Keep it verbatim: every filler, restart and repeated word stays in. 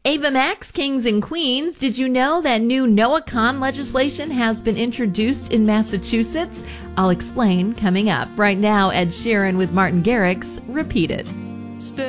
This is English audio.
Ava Max, Kings and Queens, did you know that new NoahCon legislation has been introduced in Massachusetts? I'll explain coming up. Right now, Ed Sheeran with Martin Garrix, Repeat It.